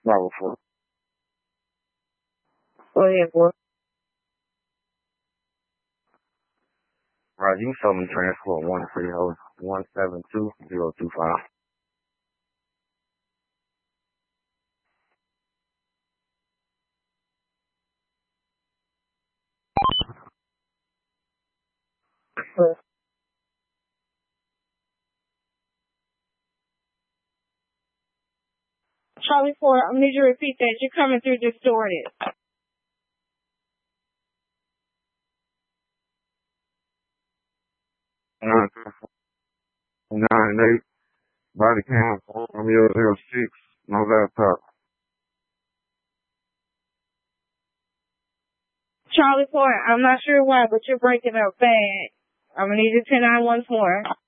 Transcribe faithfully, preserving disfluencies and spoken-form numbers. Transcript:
Bravo four. Go ahead, four. Right, you summon transport one three zero one seven two zero two five. Charlie four, I need you to repeat that. You're coming through distorted. Nine, nine, eight, body cam, I'm zero zero six, no laptop. Charlie four, I'm not sure why, but you're breaking up bad. I'm gonna need you to ten nine one four.